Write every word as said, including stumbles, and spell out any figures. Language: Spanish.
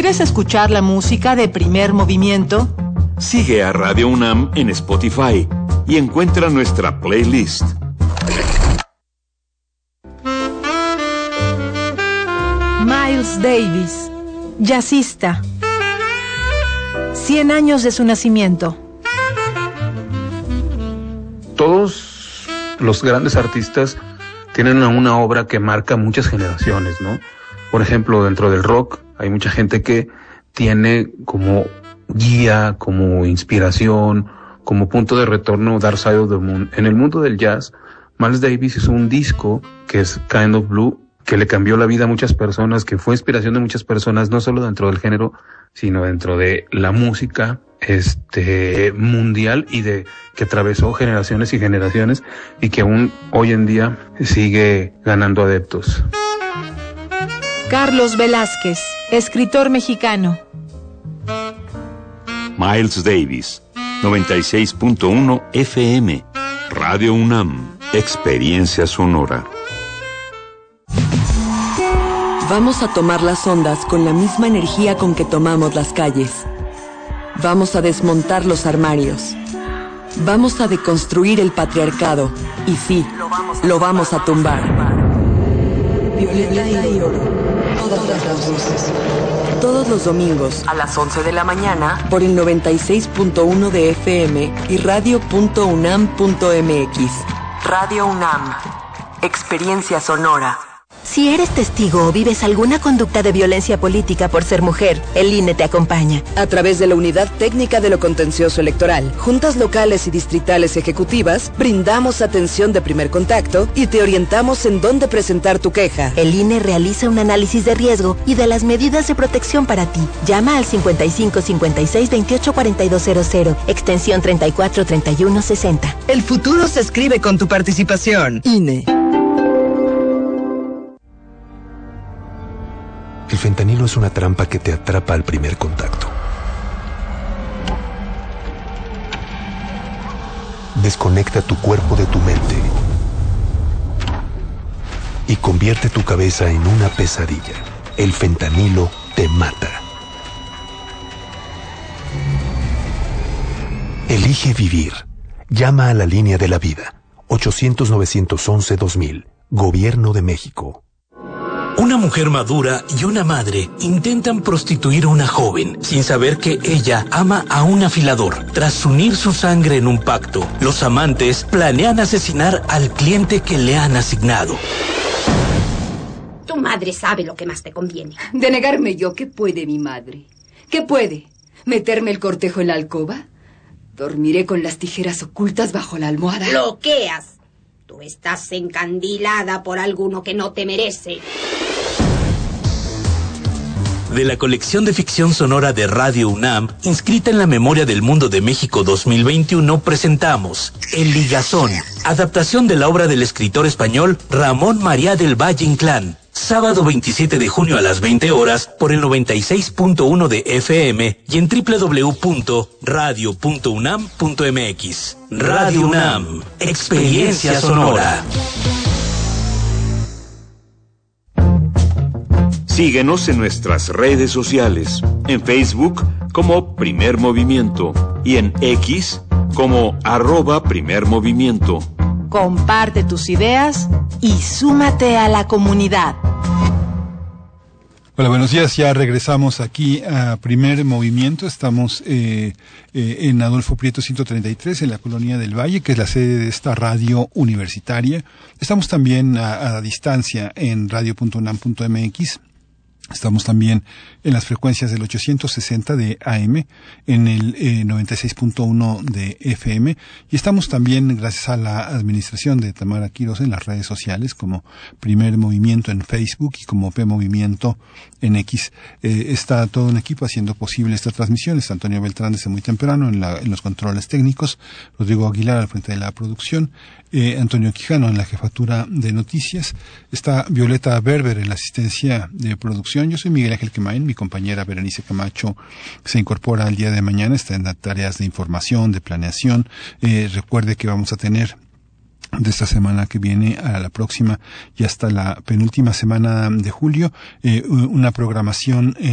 ¿Quieres escuchar la música de Primer Movimiento? Sigue a Radio UNAM en Spotify y encuentra nuestra playlist. Miles Davis, jazzista. Cien años de su nacimiento. Todos los grandes artistas tienen una obra que marca muchas generaciones, ¿no? Por ejemplo, dentro del rock hay mucha gente que tiene como guía, como inspiración, como punto de retorno Dark Side of the Moon. En el mundo del jazz, Miles Davis hizo un disco que es Kind of Blue, que le cambió la vida a muchas personas, que fue inspiración de muchas personas, no solo dentro del género, sino dentro de la música este mundial, y de que atravesó generaciones y generaciones y que aún hoy en día sigue ganando adeptos. Carlos Velázquez, escritor mexicano. Miles Davis, noventa y seis punto uno F M, Radio UNAM, experiencia sonora. Vamos a tomar las ondas con la misma energía con que tomamos las calles. Vamos a desmontar los armarios. Vamos a deconstruir el patriarcado. Y sí, lo vamos a tumbar. Violeta y oro. Todas las voces. Todos los domingos a las once de la mañana por el noventa y seis punto uno de F M y radio punto unam punto m x. Radio UNAM. Experiencia sonora. Si eres testigo o vives alguna conducta de violencia política por ser mujer, el I N E te acompaña. A través de la Unidad Técnica de lo Contencioso Electoral, juntas locales y distritales ejecutivas, brindamos atención de primer contacto y te orientamos en dónde presentar tu queja. El I N E realiza un análisis de riesgo y de las medidas de protección para ti. Llama al cincuenta y cinco cincuenta y seis veintiocho cuarenta y dos cero cero, extensión treinta y cuatro treinta y uno sesenta. El futuro se escribe con tu participación. I N E. El fentanilo es una trampa que te atrapa al primer contacto. Desconecta tu cuerpo de tu mente y convierte tu cabeza en una pesadilla. El fentanilo te mata. Elige vivir. Llama a la línea de la vida. ochocientos novecientos once dos mil. Gobierno de México. Una mujer madura y una madre intentan prostituir a una joven sin saber que ella ama a un afilador. Tras unir su sangre en un pacto, los amantes planean asesinar al cliente que le han asignado. Tu madre sabe lo que más te conviene. ¿Denegarme yo? ¿Qué puede mi madre? ¿Qué puede? ¿Meterme el cortejo en la alcoba? ¿Dormiré con las tijeras ocultas bajo la almohada? ¡Bloqueas! Tú estás encandilada por alguno que no te merece. De la colección de ficción sonora de Radio UNAM, inscrita en la Memoria del Mundo de México dos mil veintiuno, presentamos El Ligazón, adaptación de la obra del escritor español Ramón María del Valle Inclán. Sábado veintisiete de junio a las veinte horas por el noventa y seis punto uno de F M y en doble u doble u doble u punto radio punto unam punto m x. Radio UNAM, experiencia sonora. Síguenos en nuestras redes sociales, en Facebook como Primer Movimiento y en X como arroba Primer Movimiento. Comparte tus ideas y súmate a la comunidad. Hola, buenos días. Ya regresamos aquí a Primer Movimiento. Estamos eh, eh, en Adolfo Prieto ciento treinta y tres, en la Colonia del Valle, que es la sede de esta radio universitaria. Estamos también a, a distancia en radio punto unam punto m x. Estamos también en las frecuencias del ochocientos sesenta de A M, en el eh, noventa y seis punto uno de F M, y estamos también, gracias a la administración de Tamara Quiroz, en las redes sociales como Primer Movimiento en Facebook y como P Movimiento en X. Eh, está todo un equipo haciendo posible esta transmisión. Está Antonio Beltrán desde muy temprano en, la, en los controles técnicos, Rodrigo Aguilar al frente de la producción, eh, Antonio Quijano en la jefatura de noticias, está Violeta Berber en la asistencia de producción. Yo soy Miguel Ángel Quemain, mi compañera Berenice Camacho se incorpora el día de mañana, está en las tareas de información, de planeación. Eh, recuerde que vamos a tener de esta semana que viene a la próxima y hasta la penúltima semana de julio, eh, una programación eh,